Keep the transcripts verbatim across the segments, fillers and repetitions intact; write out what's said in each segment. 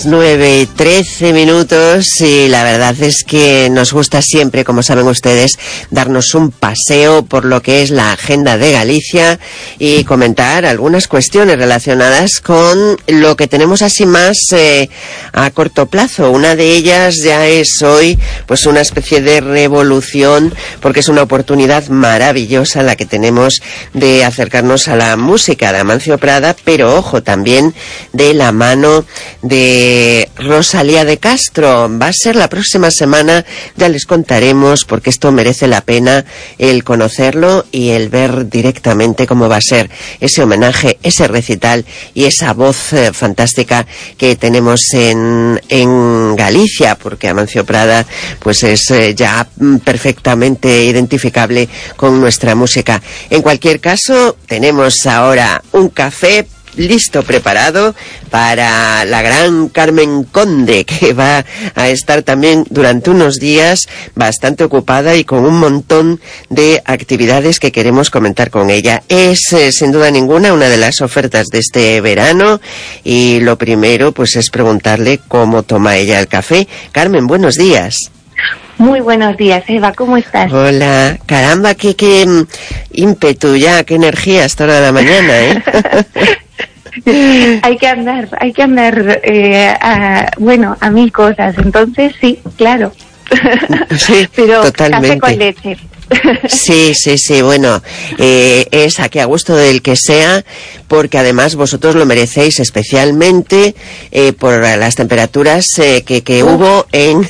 nueve y trece minutos y la verdad es que nos gusta siempre, como saben ustedes, darnos un paseo por lo que es la agenda de Galicia y comentar algunas cuestiones relacionadas con lo que tenemos así más eh, a corto plazo. Una de ellas ya es hoy pues una especie de revolución, porque es una oportunidad maravillosa la que tenemos de acercarnos a la música de Amancio Prada, pero ojo, también de la mano de Rosalía de Castro. Va a ser la próxima semana, ya les contaremos, porque esto merece la pena el conocerlo y el ver directamente cómo va a ser ese homenaje, ese recital y esa voz eh, fantástica que tenemos en, en Galicia, porque Amancio Prada pues es eh, ya perfectamente identificable con nuestra música. En cualquier caso, tenemos ahora un café listo, preparado para la gran Carmen Conde, que va a estar también durante unos días bastante ocupada y con un montón de actividades que queremos comentar con ella. Es, eh, sin duda ninguna, una de las ofertas de este verano y lo primero pues es preguntarle cómo toma ella el café. Carmen, buenos días. Muy buenos días, Eva, ¿cómo estás? Hola, caramba, qué, qué ímpetu ya, qué energía a esta hora de la mañana, ¿eh? hay que andar, hay que andar, eh, a, bueno, a mil cosas, entonces sí, claro. Sí, pero totalmente. Café con leche. Sí, sí, sí, bueno, eh, es aquí a gusto del que sea, porque además vosotros lo merecéis especialmente eh, por las temperaturas eh, que, que hubo en,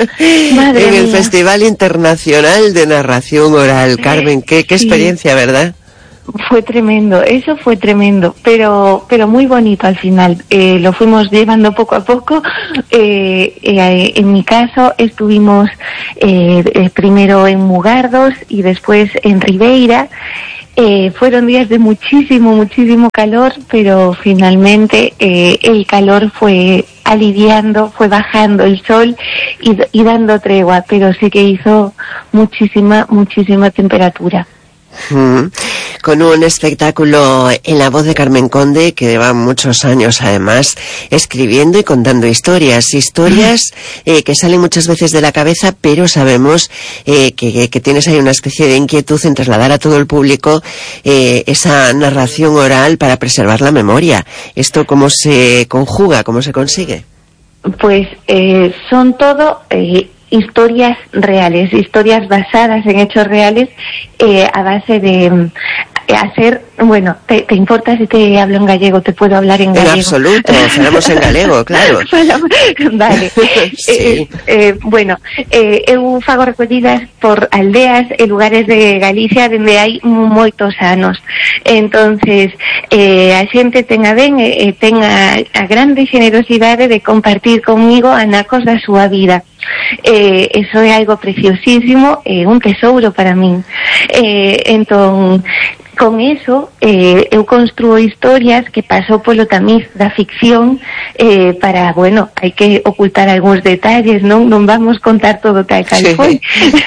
en el Festival Internacional de Narración Oral. Carmen, qué, qué experiencia, sí. ¿Verdad? Fue tremendo, eso fue tremendo, pero pero muy bonito al final. Eh, lo fuimos llevando poco a poco. Eh, eh, en mi caso estuvimos eh, eh, primero en Mugardos y después en Ribeira. Eh, fueron días de muchísimo, muchísimo calor, pero finalmente eh, el calor fue aliviando, fue bajando el sol y, y dando tregua, pero sí que hizo muchísima, muchísima temperatura. Mm, con un espectáculo en la voz de Carmen Conde, que lleva muchos años además escribiendo y contando historias, historias eh, que salen muchas veces de la cabeza, pero sabemos eh, que, que tienes ahí una especie de inquietud en trasladar a todo el público eh, esa narración oral para preservar la memoria. ¿Esto cómo se conjuga, cómo se consigue? Pues eh, son todo eh, historias reales, historias basadas en hechos reales, eh, a base de eh, hacer, bueno, te, ¿te importa si te hablo en gallego? ¿Te puedo hablar en gallego? En absoluto, falamos en galego, claro. Vale. Sí. Eh, eh, bueno, eh, eu fago recollidas por aldeas e lugares de Galicia donde hai moitos anos. Entonces, eh, a xente ten a ben e eh, ten a, a grande generosidade de compartir conmigo anacos da súa vida. Eh, eso é algo preciosísimo, é eh, un tesouro para min. Eh, entón, con eso, eh, eu construo historias que paso polo tamiz da ficción, eh, para, bueno, hai que ocultar algúns detalles, non non vamos contar todo tal cal foi,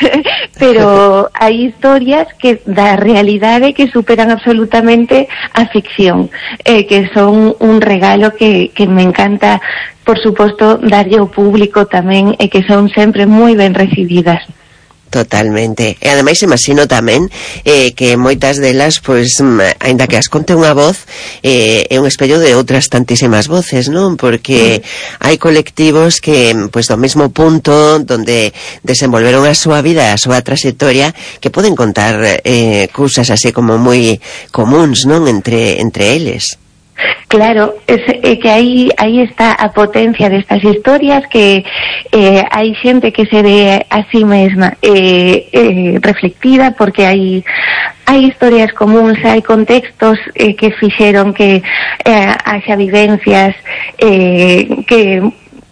pero hai historias que da realidade que superan absolutamente a ficción, eh, que son un regalo que, que me encanta, por suposto, darlle ao público tamén, e que son sempre moi ben recibidas. Totalmente. E ademais imagino tamén eh, que moitas delas, pois, aínda que as conte unha voz, eh, é un espello de outras tantísimas voces, non? Porque hai colectivos que, pois, do mesmo punto donde desenvolveron a súa vida, a súa trayectoria, que poden contar eh, cousas así como moi comuns, non? Entre, entre eles. Claro, es, é que aí aí está a potencia destas historias, que eh, hai xente que se ve a sí mesma eh, eh, reflectida, porque hai hai historias comuns, hai contextos eh, que fixeron que eh, haxa vivencias eh, que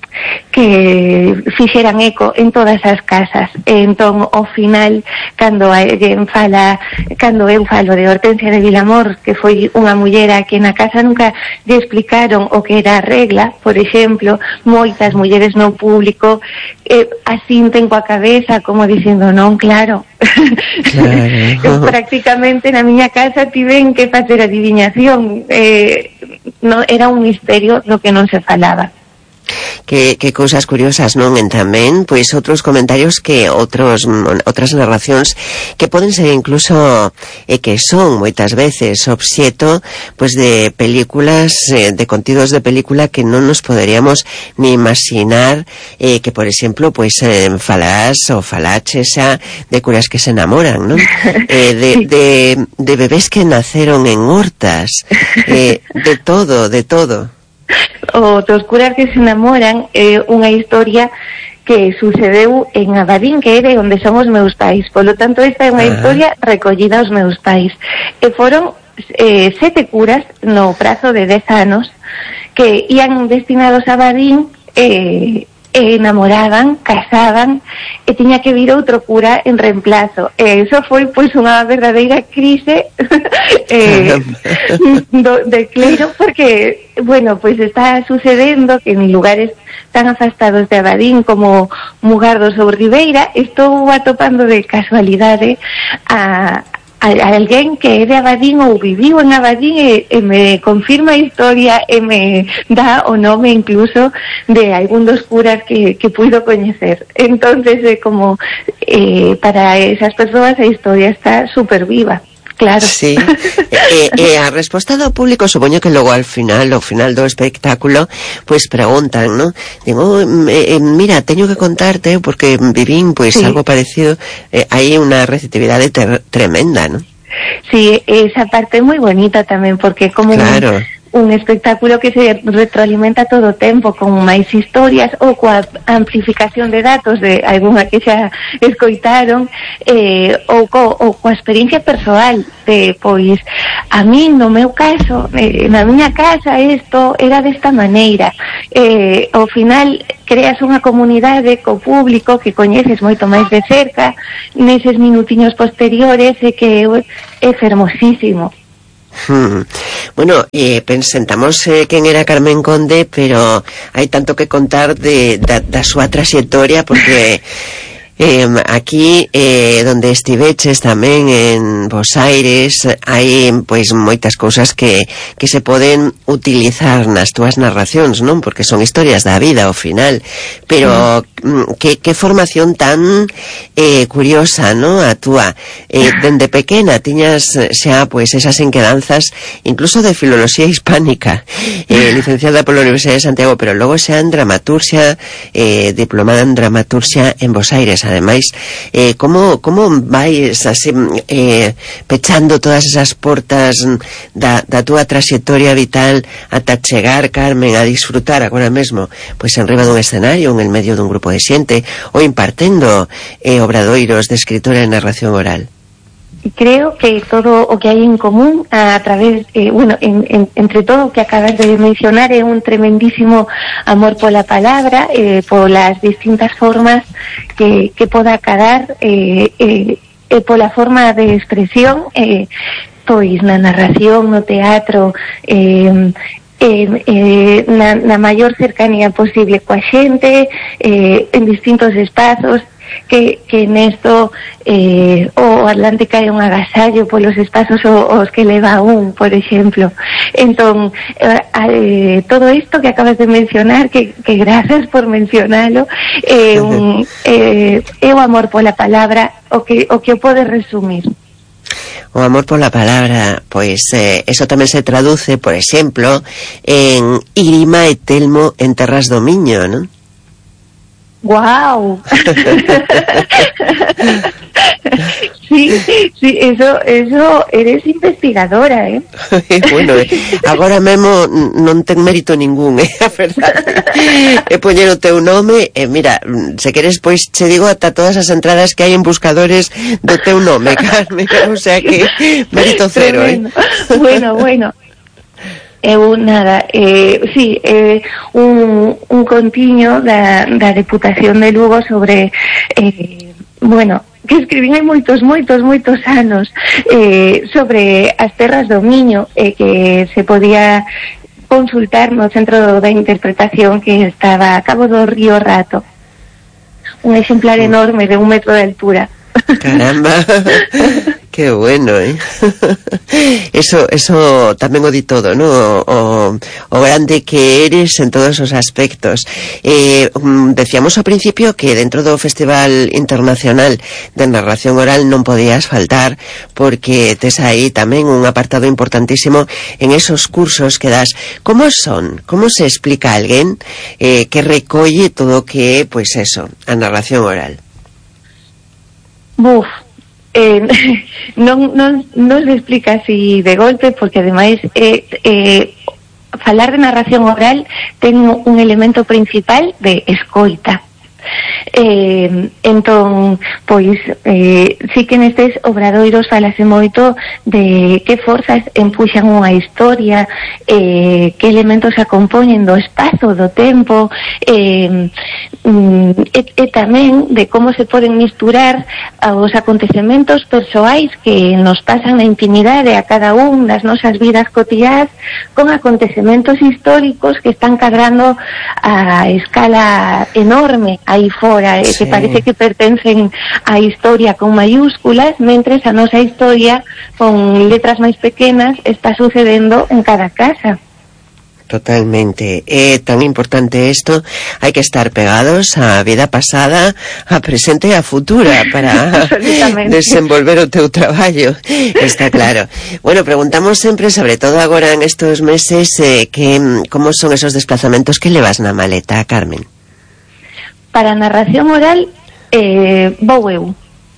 que fixeran eco en todas as casas. Entón, ao final, cando alguén fala, cando eu falo de Hortensia de Vilamor, que foi unha mullera que na casa nunca lle explicaron o que era a regla, por exemplo, moitas mulleres no público eh, asinten coa cabeza como dicindo, non, claro. Claro. Eu prácticamente na miña casa tiven que facer adiviñación, eh, no, era un misterio do que non se falaba. Que, que cousas curiosas, non? En tamén, pois, outros comentarios que outros, outras narracións que poden ser incluso e que son moitas veces obxeto, pois, de películas, eh, de contidos de película que non nos poderíamos ni imaginar, eh, que, por exemplo, pois, eh, falás ou falaches xa de curas que se enamoran, non? Eh, de, de, de bebés que naceron en hortas, eh, de todo, de todo. O dos curas que se enamoran é eh, unha historia que sucedeu en Abadín, que é de onde son os meus pais. Por lo tanto, esta é unha historia recollida aos meus pais. E foron eh, sete curas no prazo de dez anos que ían destinados a Abadín e eh, enamoraban, casaban e tiña que vir outro cura en reemplazo. E iso foi pois unha verdadeira crise eh, do, de clero, porque bueno, pois está sucedendo que en lugares tan afastados de Abadín como Mugardos ou Ribeira estou atopando de casualidade a a alguén que é de Abadín ou viviu en Abadín e, e me confirma a historia e me dá o nome incluso de algún dos curas que, que puido coñecer. Entonces, eh, como eh, para esas persoas a historia está super viva. Claro. Sí. E, e a resposta do público, supoño que logo al final, ao final do espectáculo, pois pues preguntan, ¿no? Digo, eh, eh, mira, teño que contarte porque vivín pois pues, sí. algo parecido, eh, hai unha receptividade ter- tremenda, ¿no? Sí, esa parte é moi bonita tamén porque como claro. un, un espectáculo que se retroalimenta todo o tempo con máis historias ou coa amplificación de datos de algunha que xa escoitaron eh, ou, co, ou coa experiencia persoal de, pois, a mí no meu caso eh, na miña casa isto era desta maneira eh, ao final creas unha comunidade co público que coñeces moito máis de cerca neses minutiños posteriores e que é fermosísimo. Hmm. Bueno, eh, pensentamos eh, quen era Carmen Conde, pero hai tanto que contar de, da, da súa traxectoria porque Eh, aquí, eh, donde estiveches tamén en Bos Aires, hai, pois, moitas cousas que, que se poden utilizar nas túas narracións, non? Porque son historias da vida, ao final. Pero, mm. que, que formación tan eh, curiosa, non? A túa. Eh, dende pequena tiñas xa, pois, esas enquedanzas, incluso de filoloxía hispánica, eh, licenciada pola Universidade de Santiago, pero logo xa en dramaturxia, eh, diplomada en dramaturxia en Bos Aires. Ademais, eh, como, como vais así, eh, pechando todas esas portas da, da túa traxectoria vital ata chegar, Carmen, a disfrutar agora mesmo, pois enriba dun escenario, en el medio dun grupo de xente, ou impartendo eh, obradoiros de escritura e narración oral? Creo que todo o que hai en común a, a través, eh, bueno, en, en, entre todo o que acabas de mencionar é un tremendísimo amor pola palabra, eh, polas distintas formas que, que poda acadar eh, eh, eh, pola forma de expresión eh, pois na narración, no teatro, eh, Eh, eh, na, na maior cercanía posible coa xente, eh, en distintos espazos, que, que nesto eh, o Atlántica é un agasallo polos espazos os que leva un, por exemplo. Entón, eh, eh, todo isto que acabas de mencionar, que, que gracias por mencionalo, eh, un, eh, é o amor pola palabra o que o que o pode resumir. O amor pola palabra, pois eh, eso tamén se traduce, por exemplo, en Irima e Telmo en Terras do Miño, non? ¡Guau! Sí, sí, eso, eso, eres investigadora, ¿eh? Bueno, eh, agora mesmo non ten mérito ningún, eh, a verdade. E poñer o teu nome, e eh, mira, se queres, pois, che digo ata todas as entradas que hai en buscadores do teu nome, Carmen, o sea que mérito cero, eh. Bueno, bueno. Eu nada, eh, sí, eh, un, un contiño da, da Deputación de Lugo sobre, eh, bueno, que escribín hai moitos, moitos, moitos anos eh, sobre as terras do Miño e eh, que se podía consultar no Centro da Interpretación que estaba a cabo do Río Rato. Un exemplar enorme de un metro de altura. Caramba, Que bueno, eh? Eso eso tamén o di todo, ¿no? O, o grande que eres en todos os aspectos. Eh, decíamos ao principio que dentro do Festival Internacional de Narración Oral non podías faltar, porque tes aí tamén un apartado importantísimo en esos cursos que das. Como son? Como se explica a alguén eh, que recolle todo o que é, pois eso, a narración oral? Buf, eh, non, non, non se explica así de golpe, porque ademais eh, eh, falar de narración oral ten un elemento principal de escoita. Eh, entón, pois eh, sí que nestes obradoiros falase moito de que forzas empuxan unha historia, eh, que elementos a compoñen do espazo, do tempo, eh, mm, e, e tamén de como se poden misturar os acontecementos persoais que nos pasan na intimidade a cada un das nosas vidas cotiás con acontecementos históricos que están cadrando a escala enorme aí fora, sí, que parece que pertencen á historia con mayúsculas, mentres a nosa historia con letras máis pequenas está sucedendo en cada casa. Totalmente. É tan importante isto, hai que estar pegados á vida pasada, á presente e á futura para desenvolver o teu traballo. Está claro. Bueno, preguntamos sempre, sobre todo agora en estos meses, eh, que como son esos desplazamentos que levas na maleta, Carmen? Para a narración oral, eh, vou eu.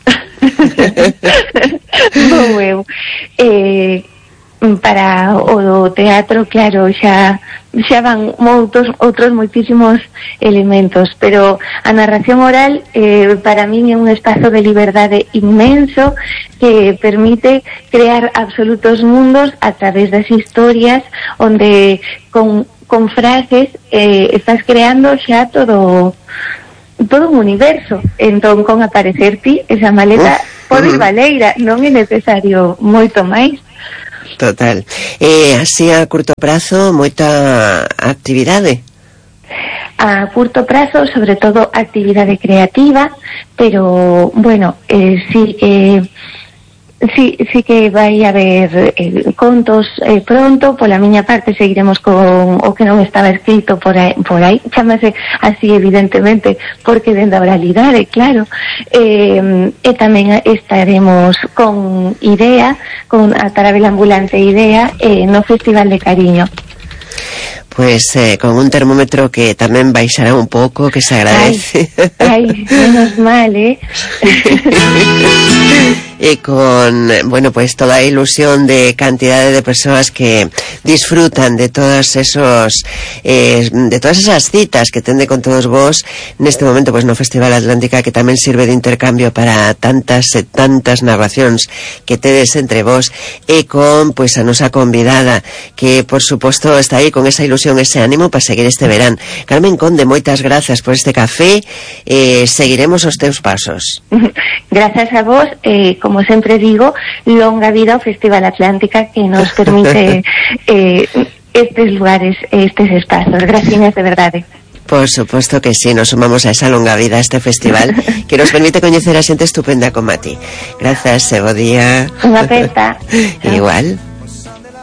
vou eu. Eh, para o teatro, claro, xa xa van moitos, outros moitísimos elementos, pero a narración oral eh, para min é un espazo de liberdade inmenso que permite crear absolutos mundos a través das historias, onde con, con frases eh, estás creando xa todo todo un universo. Entón, con aparecer ti, esa maleta pode ir baleira, non é necesario moito máis. Total. Eh, así a curto prazo, moita actividade? A curto prazo, sobre todo, actividade creativa, pero, bueno, eh, sí que... Sí, sí que vai haber eh, contos eh, pronto. Pola miña parte seguiremos con o que non estaba escrito por aí, por aí. Chámase así evidentemente porque dende a oralidade, claro. Eh, e tamén estaremos con Idea, con a Tarabela Ambulante Idea, eh, no Festival de Cariño. Pues eh, con un termómetro que tamén baixará un pouco, que se agradece. Ai, ai, menos mal, eh. Y con, bueno, pues toda a ilusión de cantidades de persoas que disfrutan de todos esos eh, de todas esas citas que tende con todos vos neste momento, pues no Festival Atlántica, que tamén sirve de intercambio para tantas e tantas narracións que tedes entre vos, e con, pues, a nosa convidada que, por suposto, está aí con esa ilusión, ese ánimo para seguir este verán. Carmen Conde, moitas grazas por este café, eh, seguiremos os teus pasos. Gracias a vos, eh, como sempre digo, longa vida ao Festival Atlántica, que nos permite eh, estes lugares, estes espazos. Gracias de verdade. Por suposto que sí, nos sumamos a esa longa vida a este festival que nos permite coñecer a xente estupenda como a ti. Grazas, e bo día. Unha aperta. Igual.